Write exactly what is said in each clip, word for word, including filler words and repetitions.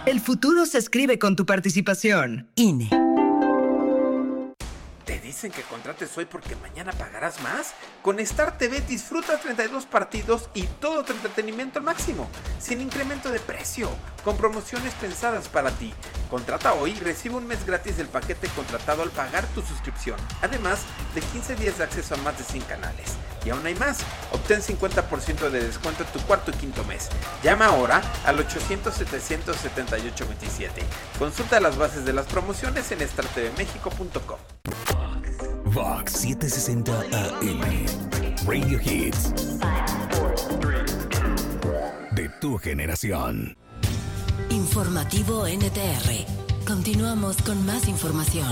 El futuro se escribe con tu participación. I N E. ¿Te dicen que contrates hoy porque mañana pagarás más? Con Star T V disfruta treinta y dos partidos y todo tu entretenimiento al máximo, sin incremento de precio, con promociones pensadas para ti. Contrata hoy y recibe un mes gratis del paquete contratado al pagar tu suscripción, además de quince días de acceso a más de cien canales. Y aún hay más, obtén cincuenta por ciento de descuento en tu cuarto y quinto mes. Llama ahora al ochocientos, setecientos setenta y ocho veintisiete. Consulta las bases de las promociones en star t v mexico punto com. Vox setecientos sesenta A M, Radio Hits de tu generación. Informativo N T R. Continuamos con más información.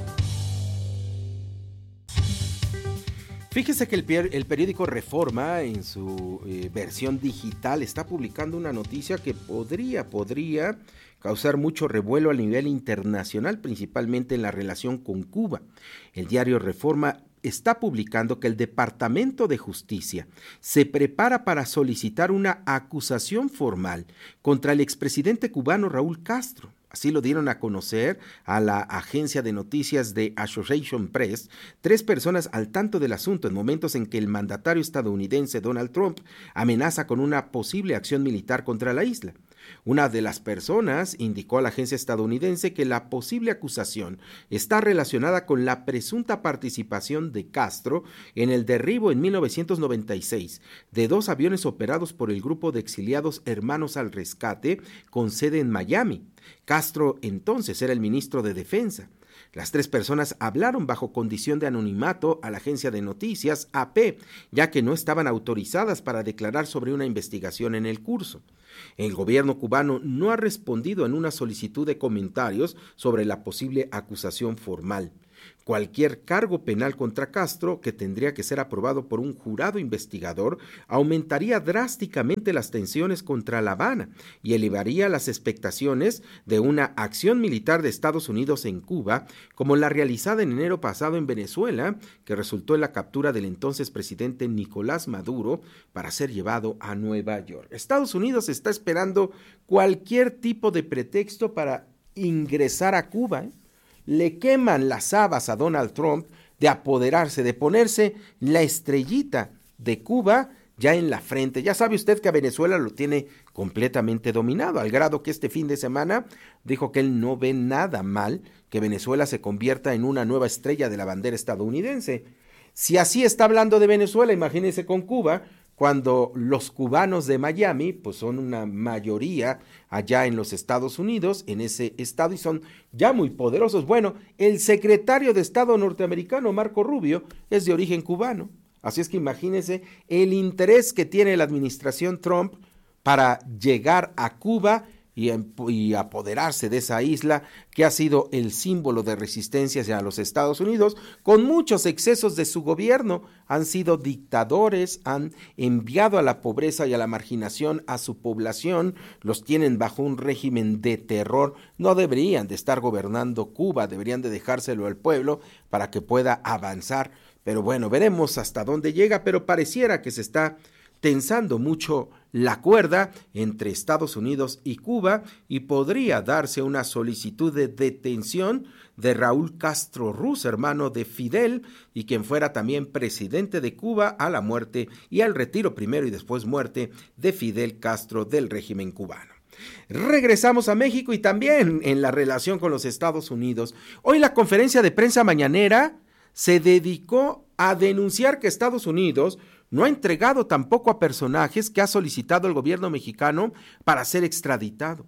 Fíjese que el, el periódico Reforma, en su eh, versión digital, está publicando una noticia que podría, podría causar mucho revuelo a nivel internacional, principalmente en la relación con Cuba. El diario Reforma está publicando que el Departamento de Justicia se prepara para solicitar una acusación formal contra el expresidente cubano Raúl Castro. Así lo dieron a conocer a la agencia de noticias de Associated Press, tres personas al tanto del asunto en momentos en que el mandatario estadounidense Donald Trump amenaza con una posible acción militar contra la isla. Una de las personas indicó a la agencia estadounidense que la posible acusación está relacionada con la presunta participación de Castro en el derribo en mil novecientos noventa y seis de dos aviones operados por el grupo de exiliados Hermanos al Rescate con sede en Miami. Castro entonces era el ministro de Defensa. Las tres personas hablaron bajo condición de anonimato a la agencia de noticias A P, ya que no estaban autorizadas para declarar sobre una investigación en el curso. El gobierno cubano no ha respondido en una solicitud de comentarios sobre la posible acusación formal. Cualquier cargo penal contra Castro, que tendría que ser aprobado por un jurado investigador, aumentaría drásticamente las tensiones contra La Habana y elevaría las expectaciones de una acción militar de Estados Unidos en Cuba, como la realizada en enero pasado en Venezuela, que resultó en la captura del entonces presidente Nicolás Maduro para ser llevado a Nueva York. Estados Unidos está esperando cualquier tipo de pretexto para ingresar a Cuba, ¿eh? Le queman las habas a Donald Trump de apoderarse, de ponerse la estrellita de Cuba ya en la frente. Ya sabe usted que a Venezuela lo tiene completamente dominado, al grado que este fin de semana dijo que él no ve nada mal que Venezuela se convierta en una nueva estrella de la bandera estadounidense. Si así está hablando de Venezuela, imagínense con Cuba, cuando los cubanos de Miami, pues son una mayoría allá en los Estados Unidos, en ese estado, y son ya muy poderosos. Bueno, el secretario de Estado norteamericano, Marco Rubio, es de origen cubano. Así es que imagínense el interés que tiene la administración Trump para llegar a Cuba y, y apoderarse de esa isla que ha sido el símbolo de resistencia hacia los Estados Unidos, con muchos excesos de su gobierno. Han sido dictadores, han enviado a la pobreza y a la marginación a su población, los tienen bajo un régimen de terror. No deberían de estar gobernando Cuba, deberían de dejárselo al pueblo para que pueda avanzar. Pero bueno, veremos hasta dónde llega, pero pareciera que se está tensando mucho la cuerda entre Estados Unidos y Cuba y podría darse una solicitud de detención de Raúl Castro Ruz, hermano de Fidel, y quien fuera también presidente de Cuba a la muerte y al retiro primero y después muerte de Fidel Castro del régimen cubano. Regresamos a México y también en la relación con los Estados Unidos. Hoy la conferencia de prensa mañanera se dedicó a denunciar que Estados Unidos no ha entregado tampoco a personajes que ha solicitado el gobierno mexicano para ser extraditado.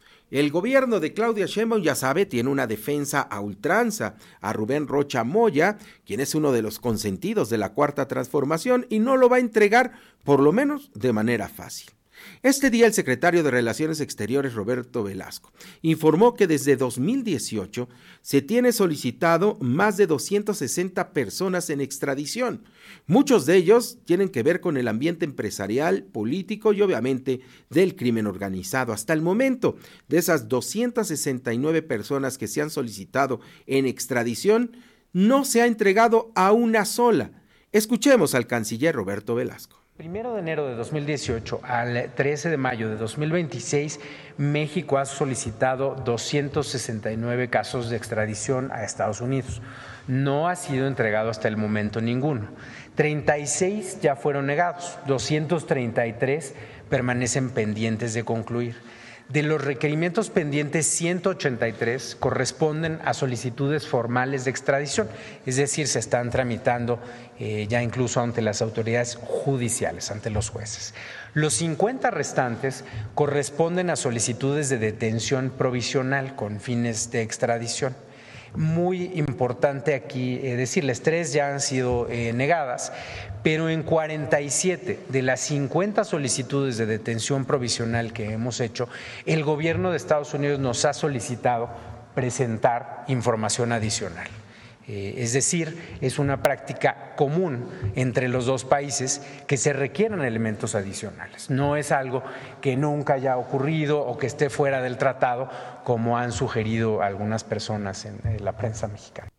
El gobierno de Claudia Sheinbaum, ya sabe, tiene una defensa a ultranza a Rubén Rocha Moya, quien es uno de los consentidos de la Cuarta Transformación, y no lo va a entregar, por lo menos de manera fácil. Este día el secretario de Relaciones Exteriores, Roberto Velasco, informó que desde dos mil dieciocho se tiene solicitado más de doscientas sesenta personas en extradición. Muchos de ellos tienen que ver con el ambiente empresarial, político y obviamente del crimen organizado. Hasta el momento, de esas doscientas sesenta y nueve personas que se han solicitado en extradición, no se ha entregado a una sola. Escuchemos al canciller Roberto Velasco. Primero de enero de dos mil dieciocho al trece de mayo de dos mil veintiséis, México ha solicitado doscientos sesenta y nueve casos de extradición a Estados Unidos. No ha sido entregado hasta el momento ninguno. treinta y seis ya fueron negados, doscientos treinta y tres permanecen pendientes de concluir. De los requerimientos pendientes, ciento ochenta y tres corresponden a solicitudes formales de extradición, es decir, se están tramitando eh, ya incluso ante las autoridades judiciales, ante los jueces. Los cincuenta restantes corresponden a solicitudes de detención provisional con fines de extradición. Muy importante aquí eh, decirles, tres ya han sido eh, negadas, pero en cuarenta y siete de las cincuenta solicitudes de detención provisional que hemos hecho, el gobierno de Estados Unidos nos ha solicitado presentar información adicional. Eh, es decir, es una práctica común entre los dos países que se requieran elementos adicionales. No es algo que nunca haya ocurrido o que esté fuera del tratado, como han sugerido algunas personas en, en la prensa mexicana.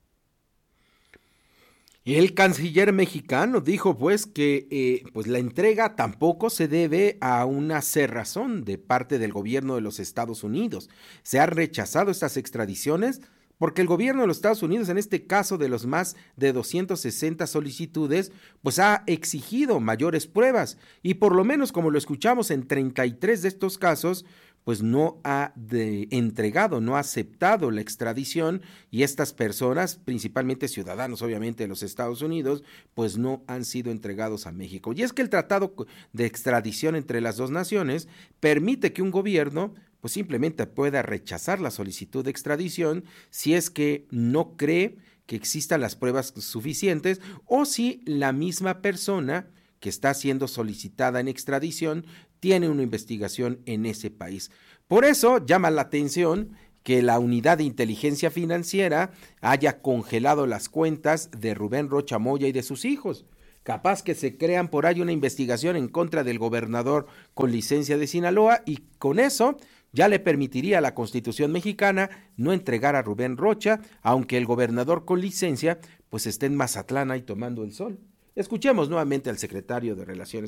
Y el canciller mexicano dijo pues que eh, pues la entrega tampoco se debe a una cerrazón de parte del gobierno de los Estados Unidos. Se han rechazado estas extradiciones porque el gobierno de los Estados Unidos, en este caso de los más de doscientas sesenta solicitudes, pues ha exigido mayores pruebas y por lo menos, como lo escuchamos, en treinta y tres de estos casos, pues no ha de, entregado, no ha aceptado la extradición y estas personas, principalmente ciudadanos obviamente de los Estados Unidos, pues no han sido entregados a México. Y es que el tratado de extradición entre las dos naciones permite que un gobierno pues simplemente pueda rechazar la solicitud de extradición si es que no cree que existan las pruebas suficientes o si la misma persona que está siendo solicitada en extradición tiene una investigación en ese país. Por eso llama la atención que la Unidad de Inteligencia Financiera haya congelado las cuentas de Rubén Rocha Moya y de sus hijos. Capaz que se crean por ahí una investigación en contra del gobernador con licencia de Sinaloa y con eso ya le permitiría a la Constitución mexicana no entregar a Rubén Rocha, aunque el gobernador con licencia pues esté en Mazatlán ahí tomando el sol. Escuchemos nuevamente al secretario de Relaciones